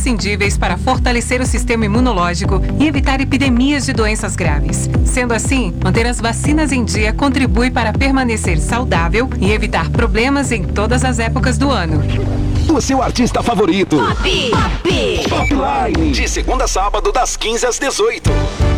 imprescindíveis para fortalecer o sistema imunológico e evitar epidemias de doenças graves. Sendo assim, manter as vacinas em dia contribui para permanecer saudável e evitar problemas em todas as épocas do ano. O seu artista favorito. Pop! Popline. De segunda a sábado, das 15 às 18.